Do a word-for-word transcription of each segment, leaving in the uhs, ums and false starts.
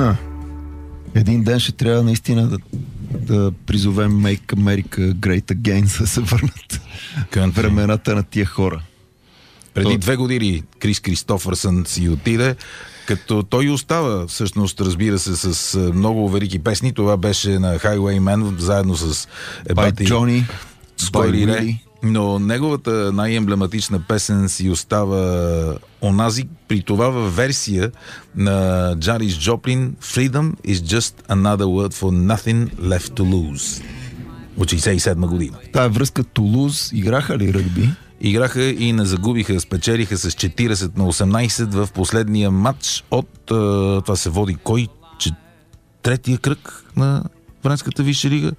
Ха. Един ден ще трябва наистина да, да призовем Make America Great Again, за да се върнат времената на тия хора. Преди Той... две години Крис Кристофърсън си отиде, като той остава, всъщност, разбира се, с много велики песни. Това беше на Highwayman, заедно с By Johnny, Ской Ре. Но неговата най-емблематична песен си остава онази, при това във версия на Джанис Джоплин, Freedom is just another word for nothing left to lose. От шейсет и седма година. Тая връзка Тулуз играха ли ръгби? Играха и не загубиха, спечелиха с четирийсет на осемнайсет в последния матч от, това се води кой? Че, третия кръг на Френската висша лига.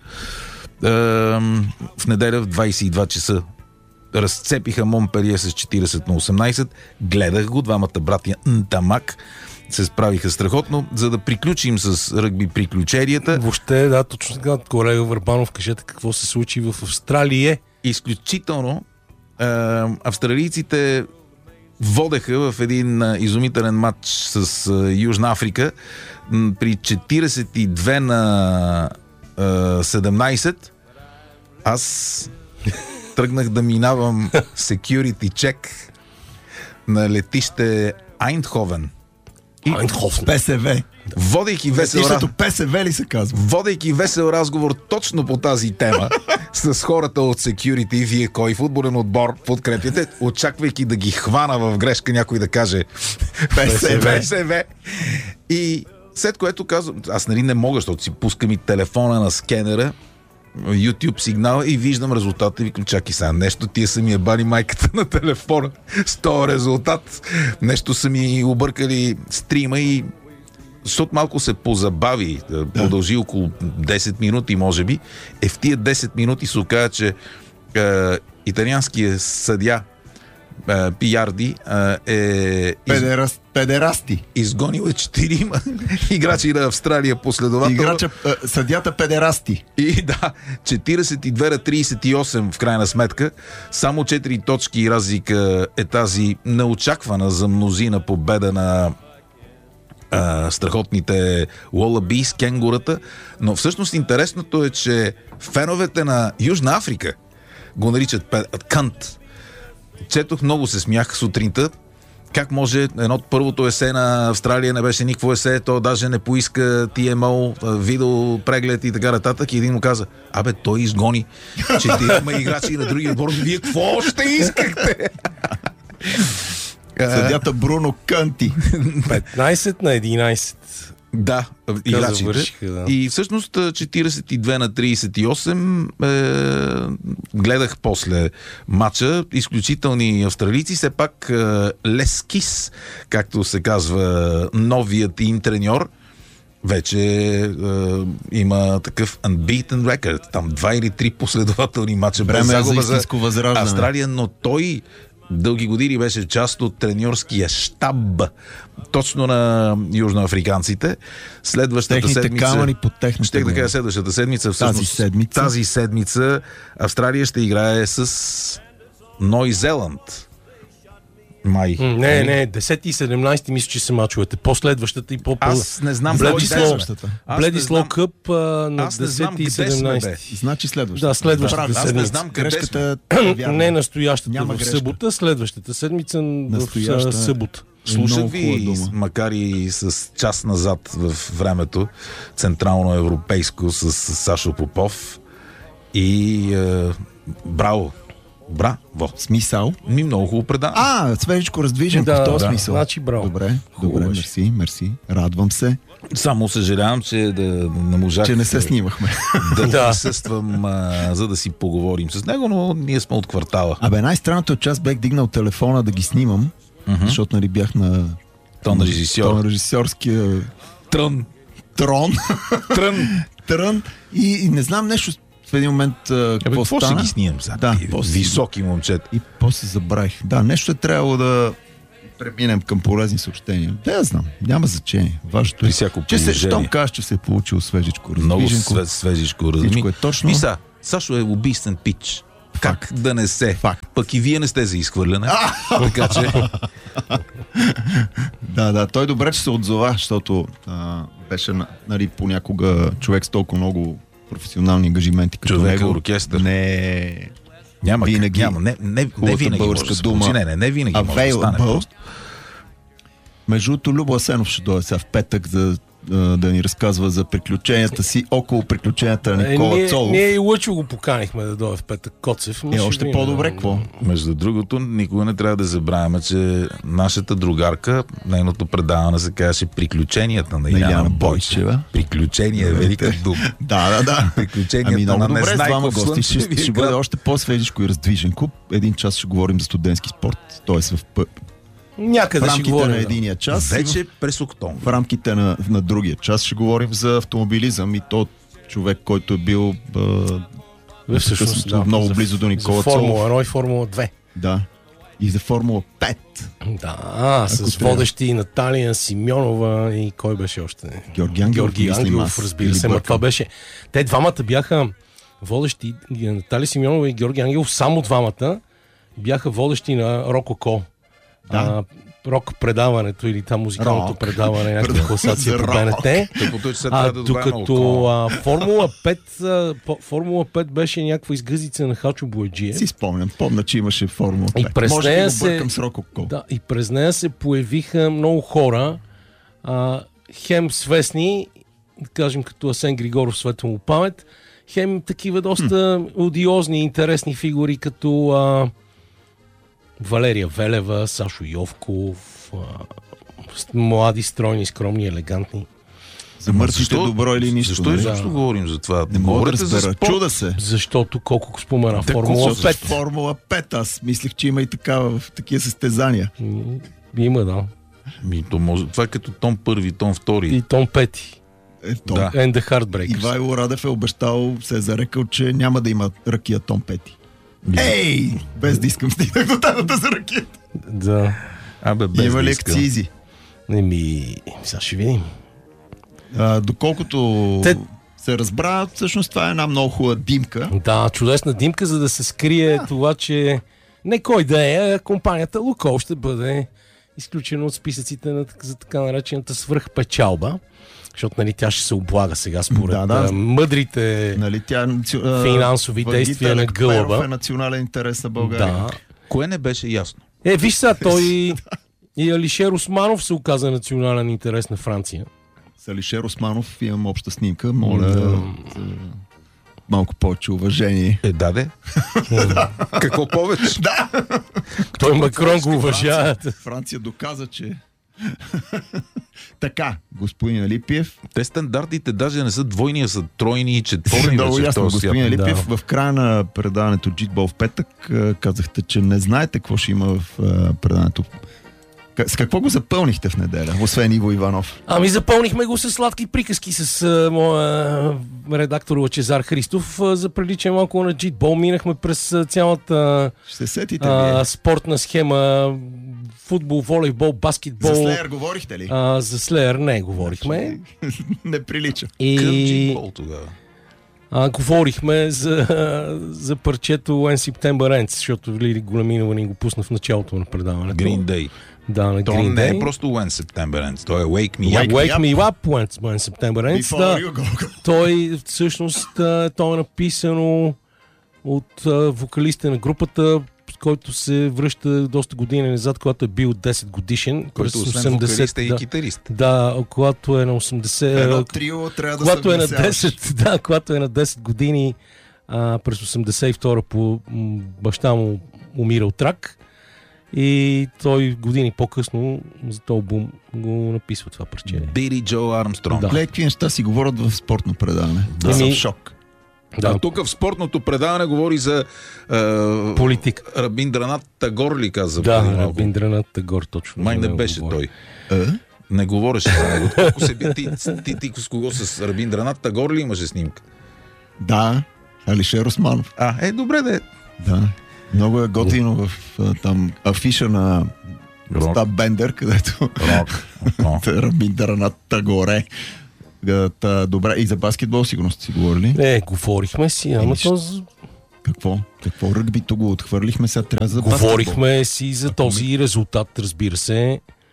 В неделя в двайсет и два часа разцепиха Монпелие с четирийсет на осемнайсет. Гледах го, двамата братя Нтамак се справиха страхотно. За да приключим с ръгби приключенията. Въобще, да, точно така, колега Върбанов, кажете какво се случи в Австралия. Изключително е, австралийците водеха в един изумителен матч с е, Южна Африка при четирийсет и две на седемнайсет. Аз тръгнах да минавам security check на летище Айндховен. Айндховен. ПСВ. Водейки весел, Летището ПСВ ли се казва? Водейки весел разговор точно по тази тема с хората от security, вие кой футболен отбор подкрепяте, очаквайки да ги хвана в грешка някой да каже ПСВ. ПСВ. И след което казвам, аз нали не мога, защото си пускам и телефона на скенера, YouTube сигнал и виждам резултата и викам, чакай сега, нещо тия са ми ебали майката на телефона с този резултат. Нещо са ми объркали стрима и защото малко се позабави, да. Продължи около десет минути, може би. Е в тия десет минути се оказа, че е, италианският съдия е, Пиярди е... Из... Педерас... Педерасти. Изгонил е четирима играчи на Австралия последователно. Играча, съдята Педерасти. И да, четирийсет и две на трийсет и осем в крайна сметка. Само четири точки разлика е тази неочаквана за мнозина победа на а, страхотните Уолабис, кенгурата. Но всъщност интересното е, че феновете на Южна Африка го наричат кънт. Четох, много се смях сутринта. Как може едно от първото есе на Австралия не беше никакво есе, то даже не поиска Ти Ем О, видео, преглед и така нататък. И един му каза, абе, той изгони четирима играчи на другия отбор. Вие какво още искахте? Съдята Бруно Кънти. петнайсет на единайсет. Да, играчите. Завършиха, да. И всъщност четирийсет и две на трийсет и осем е, гледах после матча. Изключителни австралийци. Все пак е, Лескис, както се казва новият им треньор, вече е, има такъв unbeaten record. Там два или три последователни матча без загуба за Австралия, но той дълги години беше част от треньорския щаб точно на южноафриканците. Следващата техните седмица... камъни под техните... Ще да кажа следващата седмица. Всъщност, тази седмица. Тази седмица Австралия ще играе с Ной Зеланд. Май. Не, не, десети и седемнайсети мисля, че са мачовете. Последващата и по... Аз не знам Следващата. Бледисло Къп на десети и седемнайсети. Значи следващата. Да, следващата аз седмица. не знам грешката. Не настоящата Няма в грешка. събота, следващата седмица Настояща в събота. Слушат ви, макар и с час назад в времето, централно европейско с Сашо Попов и е, браво. Браво. Смисъл? Ми много хубаво предаване. А, свежичко раздвижен Да, в този да. смисъл. Значи браво. Добре, добре, мерси, мерси. Радвам се, Само съжалявам, че да не можах че не се снимахме. да Да. присъствам, а, за да си поговорим с него, но ние сме от квартала. Абе, най-странното е, че аз бях дигнал телефона да ги снимам, Мгм. защото нали бях на Тон режисьор. тон режисьорския Трън. трон. Трън. Трън. И, и не знам нещо в един момент а, Абе, какво какво ще стана. ги снимам сега? Да, Тия после- високи момчета. И после забравих. Да, нещо е трябвало да преминем към полезни съобщения. Да, я знам. Няма значение. Важното При е, всяко че се, положение. щом кажеш, че се е получил свежичко, Много раздвиженко. све, свежичко Всичко разми. е точно. Виса, Сашо е убийствен пич. Как да не се? Факт. Пък и вие не сте за изхвърляне. Така че... Да, да, той добре, че се отзова, защото а, беше, нали, понякога човек с толкова много професионални ангажименти като човек него. Оркестър. Не няма, винаги. Няма, не, не, не винаги може да се получи. Не, не, не винаги available. може да стане просто. Между другото, Любо Асенов ще дойде сега в петък за да ни разказва за приключенията си около приключенията на Никола е, Цолов. Ние и Лъчо го поканихме да дойде в петък. Коцев. Е, още видим, по-добре, какво? Между другото, никога не трябва да забравяме, че нашата другарка, нейното предаване се казваше Приключенията на Иляна Бойчева. Приключения е велика дума. Да, да, да. Приключенията ами, на добре, не знай двама какво гости. Ще, ще, ще бъде още по-свежичко и раздвижен клуб. Един час ще говорим за студентски спорт, т.е. в пъп. Някъде в рамките ще говорим, на единия час. Вече в, през октомври. В рамките на, на другия час ще говорим за автомобилизъм и то човек, който е бил а, всъщност, да, много за, близо до Никола за Формула едно и Формула две. Да. И за Формула пет. Да, а, с водещи Наталия Симеонова и кой беше още? Георги Ангелов. Георги Ангелов, разбира се, но това беше. Те двамата бяха водещи, Наталия Симеонова и Георги Ангелов, само двамата бяха водещи на Рококо. Да. А, рок предаването или там музикалното рок. предаване, някаква класация по БНТ. А, докато а, Формула пет а, Формула пет беше някаква изгъзица на Хачо Бояджиев. Си спомням, помня, че имаше Формула пет. И през може нея да го се, бъркам с Рококо. Да, и през нея се появиха много хора, а, хем свестни, да кажем като Асен Григоров, светла му памет, хем такива доста хм. одиозни и интересни фигури, като а, Валерия Велева, Сашо Йовков, а, млади, стройни, скромни, елегантни. За мъртвите добро или нищо. Защо изобщо да. говорим за това? Не мога да разбера. Чуда се. Защото колко спомена да, Формула пет. Формула пет. Аз мислих, че има и такава в такива състезания. Има, да. Ми, то може... Това е като Том първи, Том втори. И Том пети. Е, том. Да. And the Heartbreakers. Ивайло Радев е обещал, се е зарекал, че няма да има ракия Том пети. Ей! Без да искам стигнах до темата за ракията. Да. Абе, без има да ли искам. акцизи? Еми, сега ще видим. А, доколкото Те... се разбра, всъщност това е една много хубава димка. Да, чудесна димка, за да се скрие да. това, че не кой да е, компанията Лукойл ще бъде изключена от списъците на, за така наречената свръхпечалба. Защото, нали, тя ще се облага сега според да, да. мъдрите нали, тя, финансови а, действия на Гълъба. Е национален интерес на България. Да. Кое не беше ясно? Е, виж сега, той и Алишер Османов се оказа национален интерес на Франция. С Алишер Османов имам обща снимка. Моля да. малко повече уважение. Е, даде. Какво повече? Да. Той Макрон го уважава. Франция, Франция доказа, че така, господин Алипиев. Те стандартите даже не са двойни, а са тройни и четворни. Много ясно, господин Алипиев. Да. В края на предаването Джитбол в петък казахте, че не знаете какво ще има в предаването. С какво го запълнихте в неделя, освен Иво Иванов? Ами запълнихме го с сладки приказки с а, моя редактор Лъчезар Христов. А, за приличие малко на Джитбол минахме през цялата Ще сетите а, спортна схема. Футбол, волейбол, баскетбол. За Слеер говорихте ли? А, за Слеер не говорихме. Не прилича. И... Къв Джитбол тогава? А, говорихме за, за парчето When September Ends, защото Лили Големинова ни го пусна в началото на предаването. Green Day. Да, на То Green не Day. е просто When September Ends, то е Wake Me Up. Wake, Wake Me Up, When, when September Ends. Да. Той всъщност то е написано от вокалиста на групата, който се връща доста години назад, когато е бил десет годишен. Който освен вокалист е и да, китарист. Да, когато е на осемдесет... Едно трио трябва да когато е на десет, да, когато е на десет години, а, през осемдесет и втора по м, баща му умира от рак и той години по-късно за този албум го написва това парче. Бири Джо Армстронг. Да. Гледай, какви неща си говорят в спортно предаване. Да, да съм в шок. Да. А тук в спортното предаване говори за е, политика. Рабиндранат Тагор ли каза? Да, Рабиндранат Тагор, точно. Май не беше говори. той. Е? Не говореше за него. Колко се би, ти, ти, ти с кого? С Рабиндранат Тагор ли имаше снимка? Да, Алишер Османов. А, е, добре да е. Да, много е готино в там афиша на Стаб Бендер, където Рабиндранат Тагоре. Та, добре, и за баскетбол сигурно сте си говорили? Не, говорихме си, ама то... Какво? Какво ръгбито го отхвърлихме, сега трябва за говорихме баскетбол. Си за този резултат, разбира се.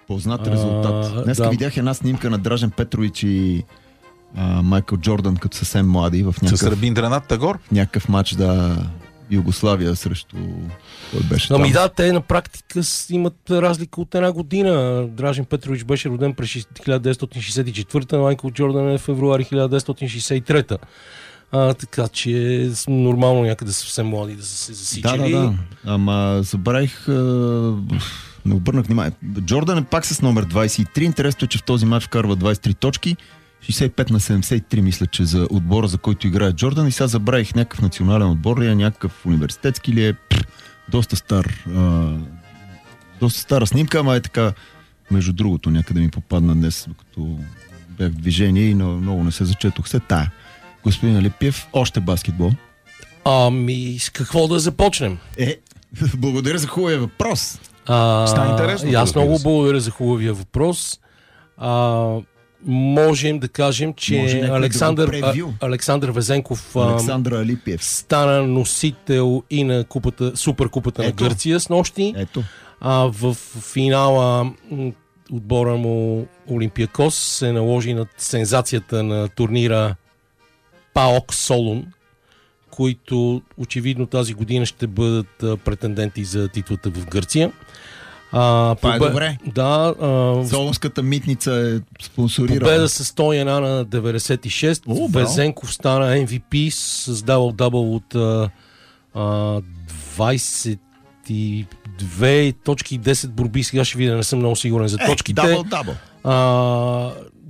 Познат резултат. Днес да. видях една снимка на Дражен Петрович и а, Майкъл Джордан като съвсем млади в някакъв, С Рабиндранат Тагор? някакъв матч, да, Югославия срещу... Кой беше там? Ами да, те на практика имат разлика от една година. Дражен Петрович беше роден през хиляда деветстотин шейсет и четвърта, Майкъл Джордан е в февруари хиляда деветстотин шейсет и трета. А, така че е нормално някъде съвсем млади да са се засичали. Да, да, да. Ама забравих... А... Не обърнах внимание. Джордан е пак с номер двайсет и три. Интересно е, че в този матч вкарва двайсет и три точки. шейсет и пет на седемдесет и три, мисля, че за отбора, за който играе Джордан. И сега забравих някакъв национален отбор ли е, някакъв университетски ли е. Пфф, доста стар. А, доста стара снимка, ама е така, между другото, някъде ми попадна днес, докато бях в движение и много не се зачетох. Се тая. Господин Алипиев, още баскетбол. Ами, с какво да започнем? Е, благодаря за хубавия въпрос. А, Стана интересно. И аз много благодаря за хубавия въпрос. А, можем да кажем, че Александър, да а, Александър Везенков Александър Алипиев стана носител и на купата, суперкупата Ето. на Гърция с нощи. Ето. А, в финала отбора му Олимпиакос се наложи над сензацията на турнира ПАОК Солун, които очевидно тази година ще бъдат а, претенденти за титлата в Гърция. А, Това побе... е добре. Да. А... Солунската митница е спонсорирана. Победа с сто и едно на деветдесет и шест. О, Везенков стана Ем Ви Пи с дабъл-дабъл от а, а, двайсет и две точки и десет борби. Сега ще видя, не съм много сигурен за точките. Дабъл-дабъл. А,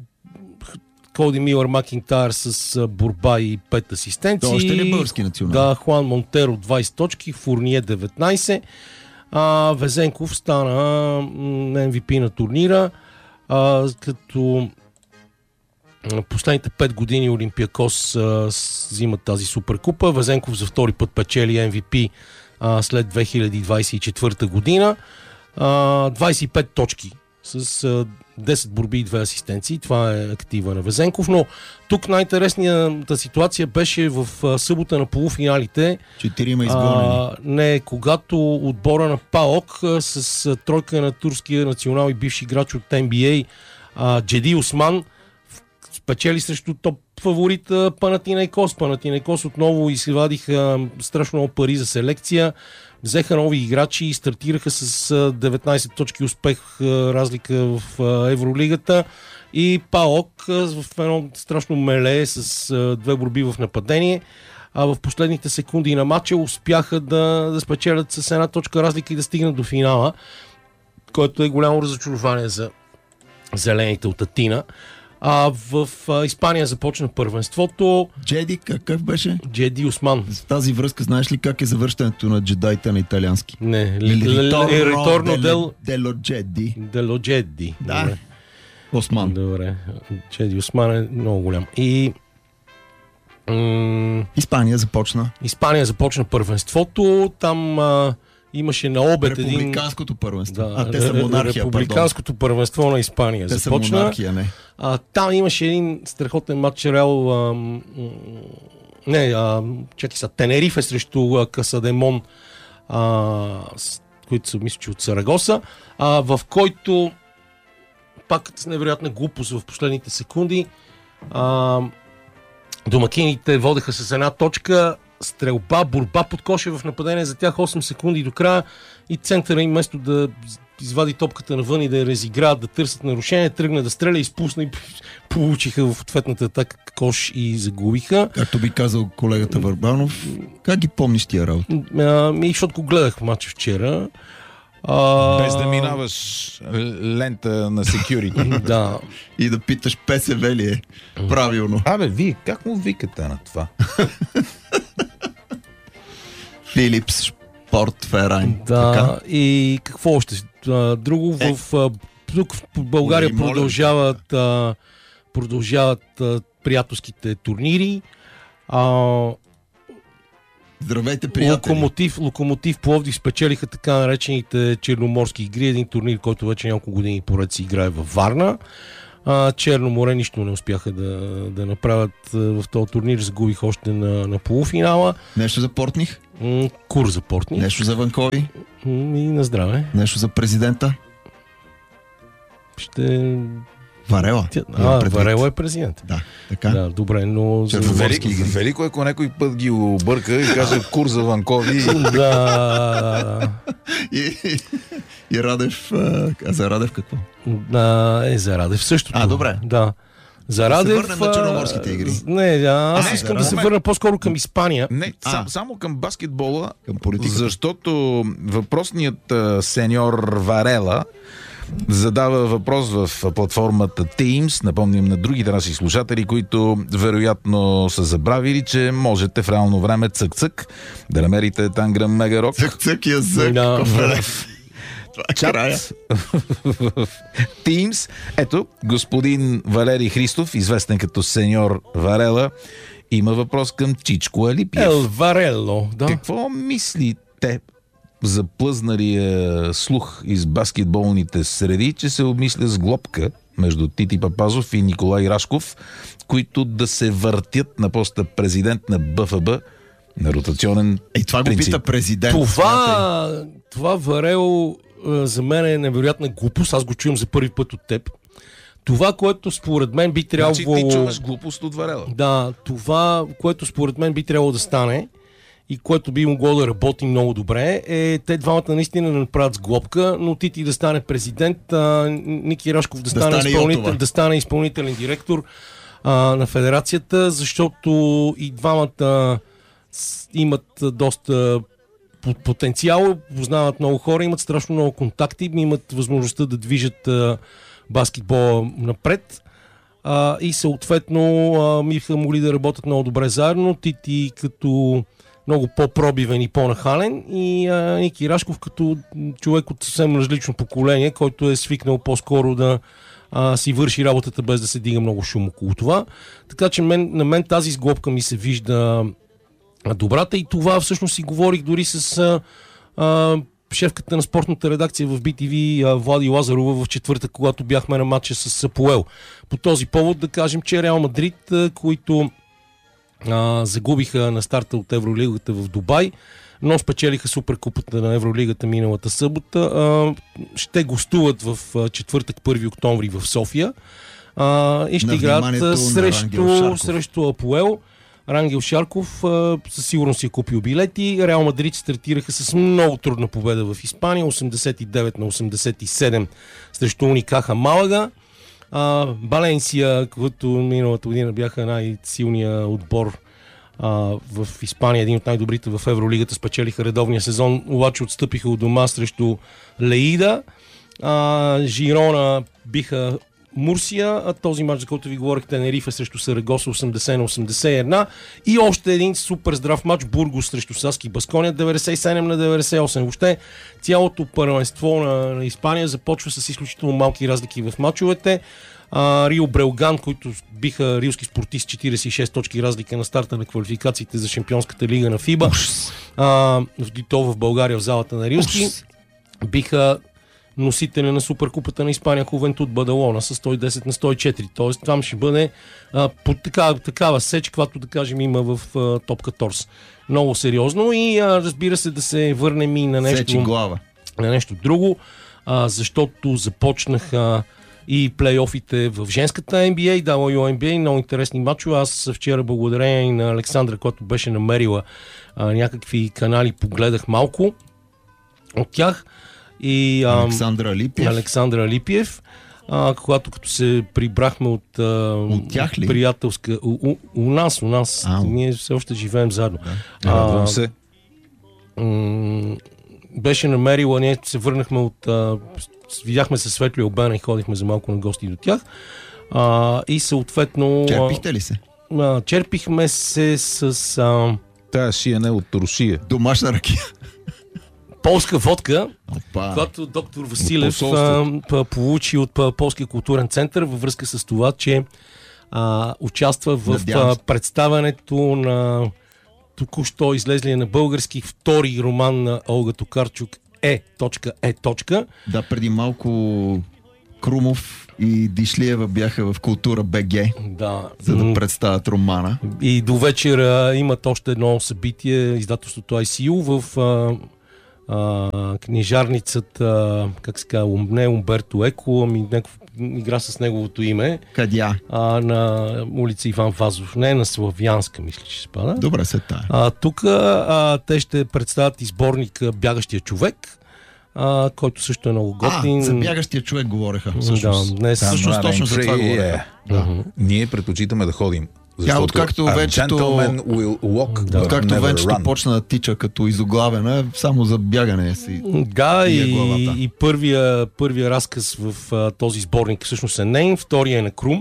Коди Милър Макинтайр с а, борба и пет асистенции. То още ли е български национал? Да, Хуан Монтеро двайсет точки, Фурние деветнайсет. А, Везенков стана Ем Ви Пи на турнира, а, като последните пет години Олимпиакос а, взимат тази суперкупа. Везенков за втори път печели Ем Ви Пи а, след две хиляди двайсет и четвърта година. А, двайсет и пет точки с а, десет борби и две асистенции. Това е актива на Везенков, но тук най-интересната ситуация беше в а, събота на полуфиналите. Четирима изгонени. А, не, когато отбора на ПАОК а, с а, тройка на турския национал и бивши играч от Ен Би Ей а, Джеди Осман спечели срещу топ фаворита Панатинайкос. Панатинайкос отново извадиха страшно много пари за селекция, взеха нови играчи и стартираха с деветнайсет точки успех, разлика в Евролигата, и ПАОК в едно страшно меле с две борби в нападение, а в последните секунди на матча успяха да, да спечелят с една точка разлика и да стигнат до финала, което е голямо разочарование за зелените от Атина. А в а, Испания започна първенството. Джеди, какъв беше? Джеди Осман. В тази връзка знаеш ли как е завръщането на джедайте на италиански? Не, Ritorno дел дело Джеди. Дело Джеди. Да. Осман. Добре. Джеди Осман е много голям. И м- Испания започна. Испания започна първенството. Там а, имаше на обед един... Републиканското първенство. Да, а, те са монархия, Републиканското пардон. първенство на Испания Те започна. са монархия, не. А, там имаше един страхотен матч Реал... А, м- не, а, чакай са, Тенерифе срещу а, Касадемон, а, с, които са, мисля, че от Сарагоса, а, в който пак с невероятна глупост в последните секунди а, домакините водеха с една точка, стрелба, борба под коша в нападение за тях осем секунди до края и центъра им вместо да извади топката навън и да я разиграят, да търсят нарушение, тръгна да стреля, изпусна и получиха в ответната атака кош и загубиха. Както би казал колегата Върбанов, как ги помниш тия работа? Ми, защото го гледах матча вчера. А... Без да минаваш лента на security. Да. И да питаш ПСВ ли е правилно. Абе, вие как му викате на това? Филипс Спорт Ферайн. Да, Така? и какво още? А, друго Е. в... А, тук в България Моля, продължават а, продължават а, приятелските турнири. А, Здравейте, приятели. Локомотив, Локомотив Пловдив спечелиха така наречените черноморски игри, един турнир, който вече няколко години поред се играе във Варна. А, Черно море нищо не успяха да, да направят в този турнир, загубиха още на, на полуфинала. Нещо за Портних? М, Кур за Портних. Нещо за Ванкови? М, И на здраве. Нещо за президента? ще... Варела. Тя... А, Варела е президент. Да, така. Да, добре, но... Велико, велико е, ако някой път ги обърка и каже кур за Ванкови. Да. и, и, и Радев... А за Радев какво? А, е, за Радев същото. А, добре. Да. За Радев... Да се върнем на черноморските игри. Не, аз а, искам да, да се върна по-скоро към Испания. Не, сам, само към баскетбола, към политиката. Защото въпросният а, сеньор Варела задава въпрос в платформата Teams, напомням на другите наши слушатели, които вероятно са забравили, че можете в реално време цък-цък да намерите Танграм Мегарок. Цък-цък язък. Да. Чат в Teams. Ето, господин Валери Христов, известен като сеньор Варела, има въпрос към Чичко Алипиев. Ел Варело, да. Какво мислите за плъзналия слух из баскетболните среди, че се обмисля с глобка между Тити Папазов и Николай Рашков, които да се въртят на поста президент на БФБ на ротационен Ей, това го принцип. пита президент. Това, това Варел за мен е невероятна глупост. Аз го чуем за първи път от теб. Това, което според мен би трябвало... Значи ти чуваш глупост от Варела. Да, това, което според мен би трябвало да стане и което би могло да работи много добре, е те двамата наистина да направят с глобка, но Тити да стане президент, а, Ники Рашков да, да стане, стане изпълнител, да стане изпълнителен директор а, на федерацията, защото и двамата имат доста потенциал, познават много хора, имат страшно много контакти, имат възможността да движат а, баскетбола напред. А, и съответно а, биха могли да работят много добре заедно. Тити като много по-пробивен и по-нахален и а, Ники Рашков като човек от съвсем различно поколение, който е свикнал по-скоро да а, си върши работата без да се дига много шум около това. Така че мен, на мен тази сглобка ми се вижда добрата и това всъщност си говорих дори с а, а, шефката на спортната редакция в Би Ти Ви Влади Лазарова в четвъртък, когато бяхме на матча с Апоел. По този повод да кажем, че Реал Мадрид, които а, загубиха на старта от Евролигата в Дубай, но спечелиха Суперкупата на Евролигата миналата събота, а, ще гостуват в четвъртък, първи октомври в София а, и ще играят срещу, срещу Апоел. Рангел Шарков а, със сигурност си е купил билети. Реал Мадрид стартираха с много трудна победа в Испания, осемдесет и девет на осемдесет и седем срещу Уникаха Малага. А, Валенсия, които миналата година бяха най-силния отбор а, в Испания, един от най-добрите в Евролигата, спечелиха редовния сезон, обаче отстъпиха от дома срещу Леида. А, Жирона биха Мурсия, а този матч, за който ви говорих, Тенерифе срещу Сарагоса осемдесет на осемдесет и едно и още един супер здрав матч Бургос срещу Саски Баскония деветдесет и седем на деветдесет и осем. Въобще цялото първенство на, на Испания започва с изключително малки разлики в матчовете. А, Рио Брелган, които биха рилски спортист четиридесет и шест точки разлика на старта на квалификациите за Шампионската лига на ФИБА. А, в Дито в България в залата на Рилски биха носителя на Суперкупата на Испания Хувентуд Бадалона с сто и десет на сто и четири. Тоест това ще бъде а, по такава, такава сеч, каквато да кажем има в а, Топ четиридесет. Много сериозно и а, разбира се да се върнем и на нещо, глава. на нещо друго, а, защото започнаха и плейофите в женската Н Б А, дабъл Ю Ен Би Ей, много интересни матчове. Аз вчера благодарение на Александра, която беше намерила а, някакви канали, погледах малко от тях. И Александър Алипиев. Александър Алипиев, а, когато като се прибрахме от, а, от тях ли? Приятелска... У, у, у нас, у нас. А, ние все още живеем заедно. Да. Радвам се. М- беше намерила, ние се върнахме от... А, видяхме се Светло и Обена и ходихме за малко на гости до тях. А, и съответно... Черпихте ли се? А, черпихме се с... А, Тая шия не от Русия. Домашна ракия. Полска водка, Опа. която доктор Василев а, получи от а, Полския културен център във връзка с това, че а, участва в а, представянето на току-що излезлия на български втори роман на Олга Токарчук Е. Е. Да, преди малко Крумов и Дишлиева бяха в Култура БГ, да, за да представят романа. И до вечера имат още едно събитие, издателството Ай Си Ю в а, а, книжарницата, как се казва, не Умберто Еко, ами някакъв игра с неговото име. Къдя? А, на улица Иван Вазов. Не, на Славянска, мисля, че се спада. Добре, се тая. А, тук а, те ще представят и сборник Бягащия човек, а, който също е много готин. А, за Бягащия човек говореха. Всъщност, да, днес... всъщност точно за това говоря. Да. Uh-huh. Ние предпочитаме да ходим. Тя, откакто вече да. Откакто вече почна да тича като изоглавена, само за бягане си. Да, и, и, и първия, първия разказ в а, този сборник всъщност е нейн, втория е на Крум.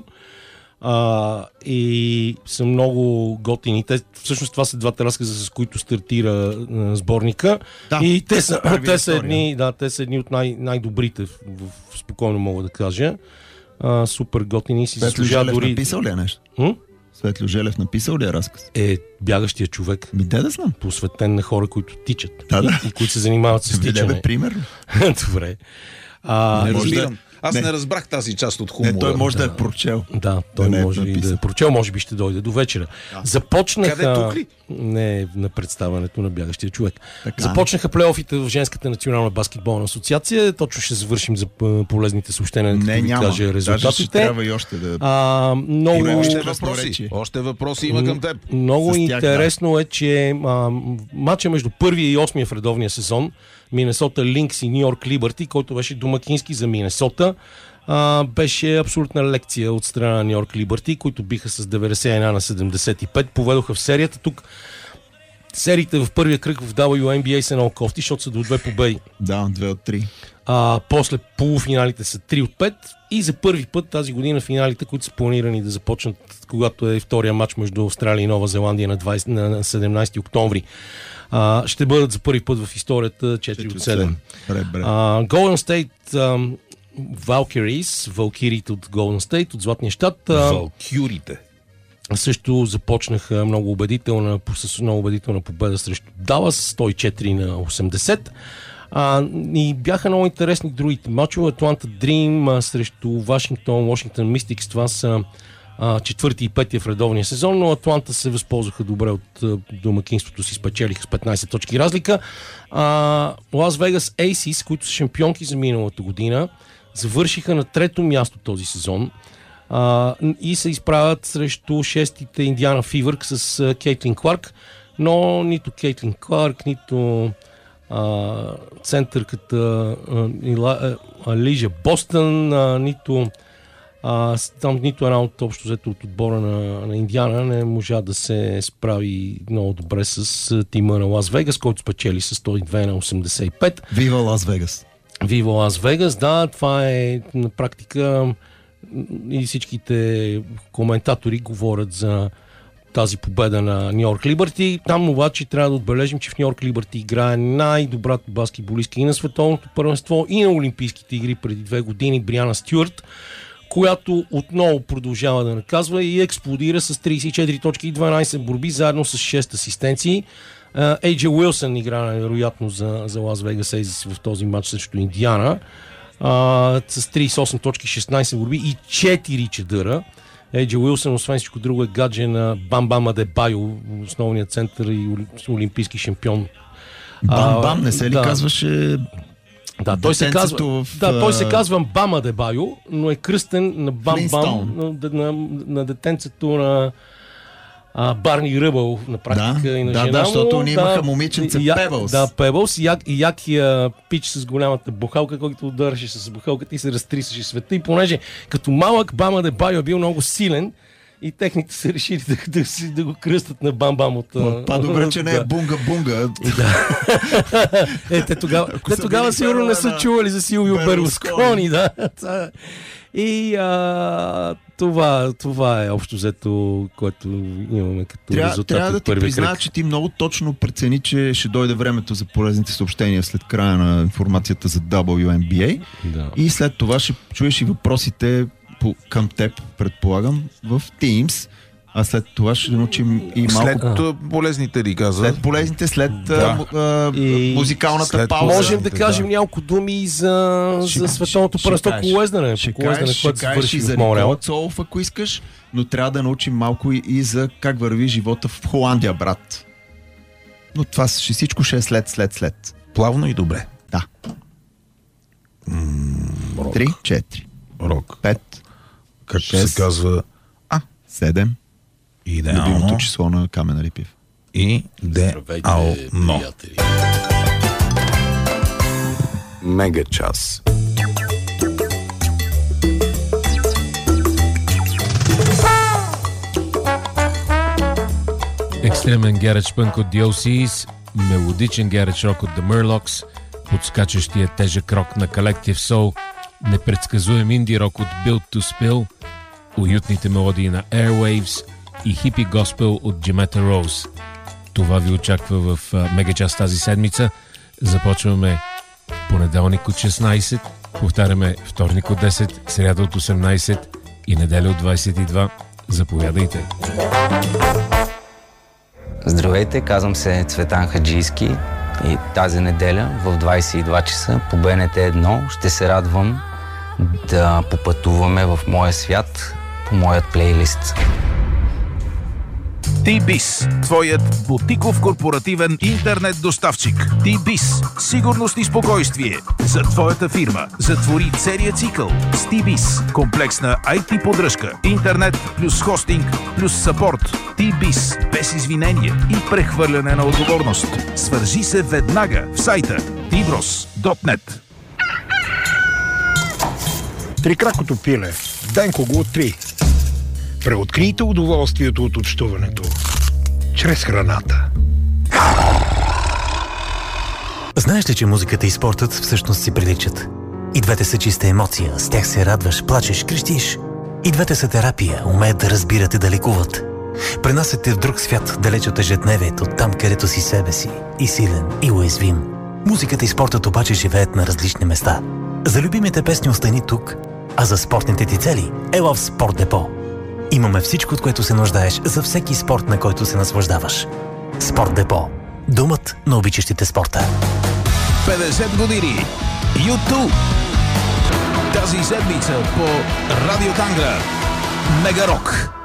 А, и са много готини. Те, всъщност това са двата разказа, с които стартира а, сборника. Да, и те са, те са, едни, да, те са едни от най- най-добрите, в, в, спокойно мога да кажа. А, супер готини си заслужава дори... написал ли е нещо? М? Светлио Желев написал ли е разказ? Е Бягащия човек. Ми да да знам. Посветен на хора, които тичат. Да, да. И, и които се занимават с тичане. Виде, примерно. Добре. А, не разбирам. Да... Аз не. не разбрах тази част от хумора. Не, той може да, да е прочел. Да, той да може е и да е прочел, може би ще дойде до вечера. Да. Започнаха... Къде, тук ли? Не, на представянето на Бягащия човек. Така. Започнаха плейофите в Женската национална баскетболна асоциация. Точно ще завършим за полезните съобщения, като ви кажа резултатите. Даже ще трябва и още да... А, много... Още въпроси. Още въпроси има към теб. Много тях, интересно да. е, че а, матча между първия и осмия в редовния сезон, Минесота Линкс и Ню Йорк Либърти, който беше домакински за Минесота, Uh, беше абсолютна лекция от страна на Ню Йорк Либърти, които биха с деветдесет и едно на седемдесет и пет. Поведоха в серията. Тук сериите в първия кръг в дабъл ю ен би ей са много кофти, защото са до две победи. Да, две от три. Uh, после полуфиналите са три от пет и за първи път тази година финалите, които са планирани да започнат, когато е втория матч между Австралия и Нова Зеландия на, двайсети, на седемнайсети октомври. Uh, ще бъдат за първи път в историята четири от седем. Uh, Golden State um, Valkyries, Валкирите от Golden State, от Златния щат. Валкюрите. Също започнаха много убедителна, с много убедителна победа срещу Далас, сто и четири на осемдесет. А, и бяха много интересни другите мачове. Атланта Дрим а, срещу Вашингтон, Вашингтон Мистикс. Това са а, четвърти и петия в редовния сезон, но Атланта се възползваха добре от а, домакинството си, спечелиха с петнайсет точки разлика. Лас Вегас Ейсис, които са шампионки за миналата година, завършиха на трето място този сезон а, и се изправят срещу шестите Индиана Фивърк с а, Кейтлин Кларк, но нито Кейтлин Кларк, нито а, центърката Алижа Бостън, а, нито а, там нито една от общо взето от отбора на, на Индиана не можа да се справи много добре с а, тима на Лас Вегас, който спечели с сто и две на осемдесет и пет. Вива Лас Вегас! Вива Лас Вегас, да, това е на практика и всичките коментатори говорят за тази победа на Ню Йорк Либърти. Там обаче трябва да отбележим, че в Ню Йорк Либърти играе най-добрата баскетболистка и на световното първенство, и на Олимпийските игри преди две години, Бриана Стюарт, която отново продължава да наказва и експлодира с трийсет и четири точки и дванайсет борби, заедно с шест асистенции. Ей Джей Уилсън игра невероятно за, за Лас Вегас Ейзис в този матч срещу Индиана. Uh, с трийсет и осем точки, шестнайсет борби и четири чедъра. Ей Джей Уилсън, освен всичко друго, е гадже на Бам Бам Адебайо, основният център и олимпийски шампион. Бам Бам, не се ли да. казваше... Да, той се казва, в... да, той се казва Бам Адебайо, но е кръстен на Бам Бам, на, на, на детенцето на А, Барни Ръбъл на практика да, и на да, жена да, защото му, ние да, имаха момиченце я, Пебълс. Да, Пебълс и, як, и якия пич с голямата бухалка, който удареше с бухалката и се разтрисаше света. И понеже като малък Бам Адебайо е бил много силен и техните са решили да, да, да, да го кръстат на Бам-Бам от... Па-добре, че не е бунга-бунга. е, те тогава, те тогава сигурно не са чували за Силвио Берлускони, да. И а, това, това е общо взето, което имаме като Тря, резултат трябва от да ти призная, кръг. че ти много точно прецени, че ще дойде времето за полезните съобщения след края на информацията за дабъл ю ен би ей. Да. И след това ще чуеш и въпросите по, към теб, предполагам, в Teams. А след това ще научим и малко... След а. полезните ли каза? След полезните, след да. а, а, и... музикалната след пауза. Можем да кажем да. няколко думи за, ще, за световното първенство колоездене. Ще кажеш, ще кажеш и за Никола Цолов, ако искаш, но трябва да научим малко и, и за как върви живота в Холандия, брат. Но това ще, всичко ще е след, след, след. Плавно и добре. Да. М- Три, четири, Рок. пет, Както шест, се казва, а, седем. идеално. Любимото число на Камен Алипиев. Идеално. Мега час. Екстремен гаредж пънк от The о си's, мелодичен гаредж рок от The Murlocs, подскачащия тежък рок на Collective Soul, непредсказуем инди рок от Built to Spill, уютните мелодии на Airwaves и хипи госпел от Jimetta Rose. Това ви очаква в мегачас тази седмица. Започваме понеделник от шестнайсет, повтаряме вторник от десет, сряда от осемнайсет и неделя от двайсет и два. Заповядайте! Здравейте, казвам се Цветан Хаджийски и тази неделя в двайсет и два часа по Б Н Т едно ще се радвам да попътуваме в моя свят по моят плейлист. T-Biz, твоят бутиков корпоративен интернет доставчик. T-Biz, сигурност и спокойствие за твоята фирма. Затвори целия цикъл с T-Biz. Комплексна ай ти поддръжка, интернет плюс хостинг плюс съпорт. T-Biz, без извинение и прехвърляне на отговорност. Свържи се веднага в сайта ти брос точка нет. Трикракото пиле. Денко го три. Преоткрийте удоволствието от общуването чрез храната. Знаеш ли, че музиката и спортът всъщност си приличат? И двете са чиста емоция, с тях се радваш, плачеш, крещиш. И двете са терапия, умеят да разбират и да лекуват. Пренасят те в друг свят, далеч от ежедневието, там където си себе си, и силен, и уязвим. Музиката и спортът обаче живеят на различни места. За любимите песни остани тук, а за спортните ти цели ела в Спорт Депо. Имаме всичко, от което се нуждаеш за всеки спорт, на който се наслаждаваш. Спорт Депо. Домът на обичащите спорта. петдесет години. YouTube. Тази седмица по Радио Тангра. Мега Рок.